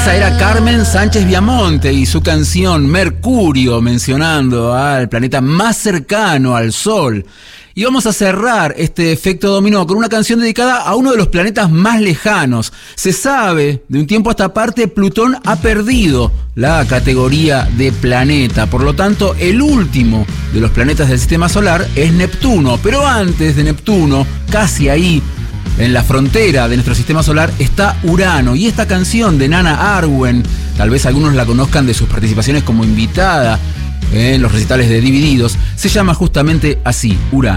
Esa era Carmen Sánchez Viamonte y su canción Mercurio, mencionando al planeta más cercano al Sol. Y vamos a cerrar este efecto dominó con una canción dedicada a uno de los planetas más lejanos. Se sabe, de un tiempo a esta parte, Plutón ha perdido la categoría de planeta. Por lo tanto, el último de los planetas del sistema solar es Neptuno. Pero antes de Neptuno, casi ahí, en la frontera de nuestro sistema solar, está Urano. Y esta canción de Nana Arwen, tal vez algunos la conozcan de sus participaciones como invitada en los recitales de Divididos, se llama justamente así, Urano.